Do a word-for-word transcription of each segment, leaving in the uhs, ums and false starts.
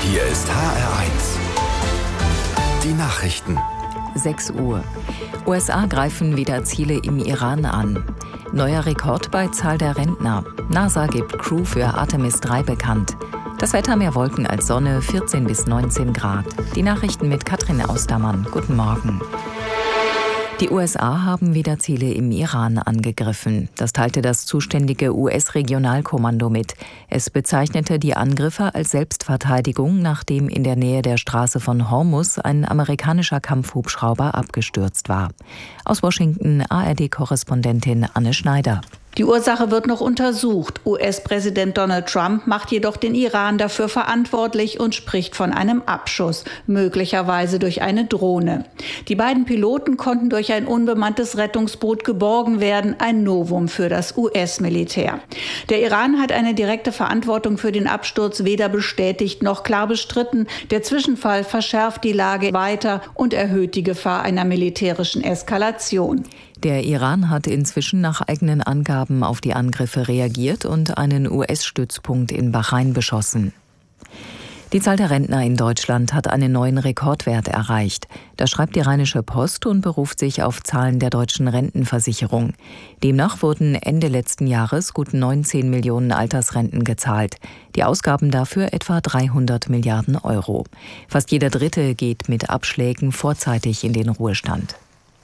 Hier ist H R eins. Die Nachrichten. sechs Uhr. U S A greifen wieder Ziele im Iran an. Neuer Rekord bei Zahl der Rentner. NASA gibt Crew für Artemis drei bekannt. Das Wetter mehr Wolken als Sonne, vierzehn bis neunzehn Grad. Die Nachrichten mit Katrin Austermann. Guten Morgen. Die U S A haben wieder Ziele im Iran angegriffen. Das teilte das zuständige U S-Regionalkommando mit. Es bezeichnete die Angriffe als Selbstverteidigung, nachdem in der Nähe der Straße von Hormuz ein amerikanischer Kampfhubschrauber abgestürzt war. Aus Washington A R D-Korrespondentin Anne Schneider. Die Ursache wird noch untersucht. U S-Präsident Donald Trump macht jedoch den Iran dafür verantwortlich und spricht von einem Abschuss, möglicherweise durch eine Drohne. Die beiden Piloten konnten durch ein unbemanntes Rettungsboot geborgen werden, ein Novum für das U S-Militär. Der Iran hat eine direkte Verantwortung für den Absturz weder bestätigt noch klar bestritten. Der Zwischenfall verschärft die Lage weiter und erhöht die Gefahr einer militärischen Eskalation. Der Iran hat inzwischen nach eigenen Angaben auf die Angriffe reagiert und einen U S-Stützpunkt in Bahrain beschossen. Die Zahl der Rentner in Deutschland hat einen neuen Rekordwert erreicht. Das schreibt die Rheinische Post und beruft sich auf Zahlen der deutschen Rentenversicherung. Demnach wurden Ende letzten Jahres gut neunzehn Millionen Altersrenten gezahlt. Die Ausgaben dafür etwa dreihundert Milliarden Euro. Fast jeder Dritte geht mit Abschlägen vorzeitig in den Ruhestand.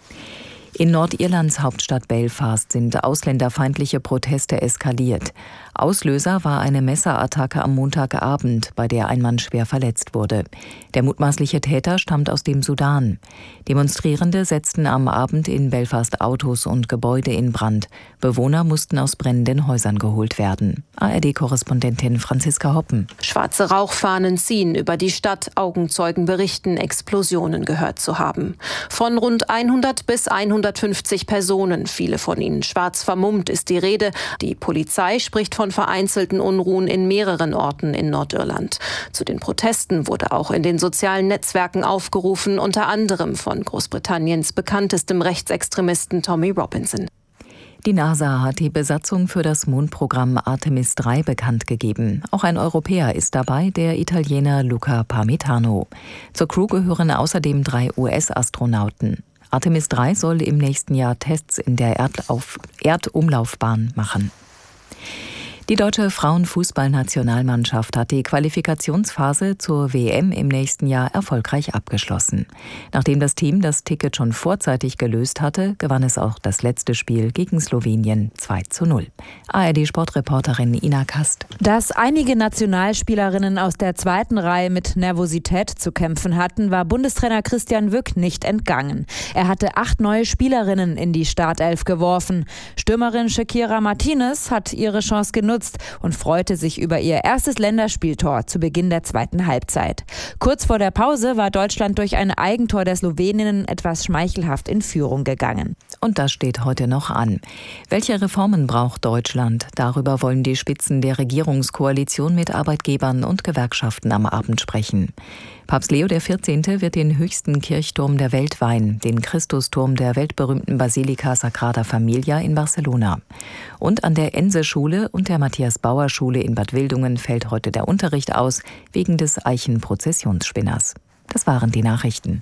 In Nordirlands Hauptstadt Belfast sind ausländerfeindliche Proteste eskaliert. Auslöser war eine Messerattacke am Montagabend, bei der ein Mann schwer verletzt wurde. Der mutmaßliche Täter stammt aus dem Sudan. Demonstrierende setzten am Abend in Belfast Autos und Gebäude in Brand. Bewohner mussten aus brennenden Häusern geholt werden. A R D-Korrespondentin Franziska Hoppen. Schwarze Rauchfahnen ziehen über die Stadt. Augenzeugen berichten, Explosionen gehört zu haben. Von rund hundert bis hundertfünfzig Personen, viele von ihnen schwarz vermummt, ist die Rede. Die Polizei spricht von vereinzelten Unruhen in mehreren Orten in Nordirland. Zu den Protesten wurde auch in den sozialen Netzwerken aufgerufen, unter anderem von Großbritanniens bekanntestem Rechtsextremisten Tommy Robinson. Die NASA hat die Besatzung für das Mondprogramm Artemis drei bekannt gegeben. Auch ein Europäer ist dabei, der Italiener Luca Parmitano. Zur Crew gehören außerdem drei U S-Astronauten. Artemis drei soll im nächsten Jahr Tests in der Erdlauf- Erdumlaufbahn machen. Die deutsche Frauenfußballnationalmannschaft hat die Qualifikationsphase zur W M im nächsten Jahr erfolgreich abgeschlossen. Nachdem das Team das Ticket schon vorzeitig gelöst hatte, gewann es auch das letzte Spiel gegen Slowenien zwei zu null. A R D-Sportreporterin Ina Kast. Dass einige Nationalspielerinnen aus der zweiten Reihe mit Nervosität zu kämpfen hatten, war Bundestrainer Christian Wück nicht entgangen. Er hatte acht neue Spielerinnen in die Startelf geworfen. Stürmerin Shakira Martinez hat ihre Chance genutzt und freute sich über ihr erstes Länderspieltor zu Beginn der zweiten Halbzeit. Kurz vor der Pause war Deutschland durch ein Eigentor der Sloweninnen etwas schmeichelhaft in Führung gegangen. Und das steht heute noch an. Welche Reformen braucht Deutschland? Darüber wollen die Spitzen der Regierungskoalition mit Arbeitgebern und Gewerkschaften am Abend sprechen. Papst Leo der vierzehnte wird den höchsten Kirchturm der Welt weihen, den Christusturm der weltberühmten Basilika Sagrada Familia in Barcelona. Und an der Ense-Schule und der Matthias-Bauer-Schule in Bad Wildungen fällt heute der Unterricht aus, wegen des Eichenprozessionsspinners. Das waren die Nachrichten.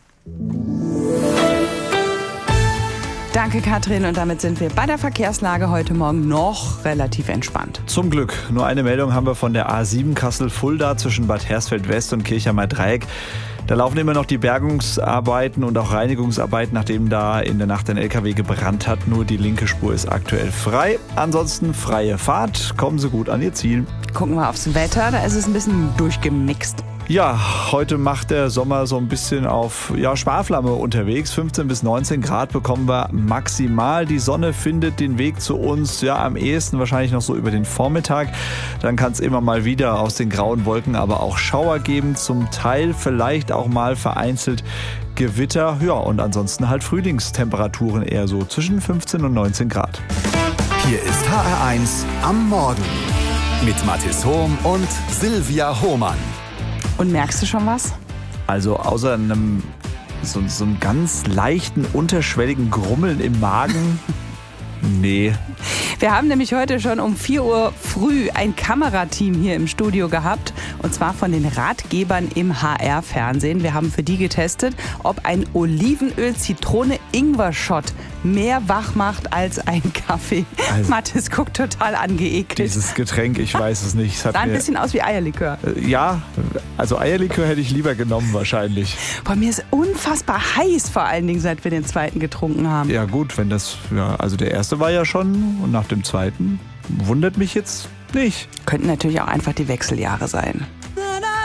Danke, Katrin. Und damit sind wir bei der Verkehrslage heute Morgen noch relativ entspannt. Zum Glück. Nur eine Meldung haben wir von der A sieben Kassel-Fulda zwischen Bad Hersfeld West und Kirchheimer Dreieck. Da laufen immer noch die Bergungsarbeiten und auch Reinigungsarbeiten, nachdem da in der Nacht ein L K W gebrannt hat. Nur die linke Spur ist aktuell frei. Ansonsten freie Fahrt. Kommen Sie gut an Ihr Ziel. Gucken wir aufs Wetter. Da ist es ein bisschen durchgemixt. Ja, heute macht der Sommer so ein bisschen auf ja, Sparflamme unterwegs. fünfzehn bis neunzehn Grad bekommen wir maximal. Die Sonne findet den Weg zu uns, ja, am ehesten wahrscheinlich noch so über den Vormittag. Dann kann es immer mal wieder aus den grauen Wolken aber auch Schauer geben. Zum Teil vielleicht auch mal vereinzelt Gewitter. Ja, und ansonsten halt Frühlingstemperaturen eher so zwischen fünfzehn und neunzehn Grad. Hier ist H R eins am Morgen mit Mathis Hohm und Silvia Hohmann. Und merkst du schon was? Also außer einem so, so einem ganz leichten, unterschwelligen Grummeln im Magen, nee. Wir haben nämlich heute schon um vier Uhr früh ein Kamerateam hier im Studio gehabt. Und zwar von den Ratgebern im H R-Fernsehen. Wir haben für die getestet, ob ein Olivenöl-Zitrone-Ingwer-Shot mehr wach macht als ein Kaffee. Also, Mathis guckt total angeekelt. Dieses Getränk, ich weiß es nicht. Es sah ein bisschen aus wie Eierlikör. Ja, also Eierlikör hätte ich lieber genommen wahrscheinlich. Bei mir ist unfassbar heiß, vor allen Dingen, seit wir den zweiten getrunken haben. Ja gut, wenn das, ja, also der erste war ja schon und nach dem zweiten wundert mich jetzt nicht. Könnten natürlich auch einfach die Wechseljahre sein.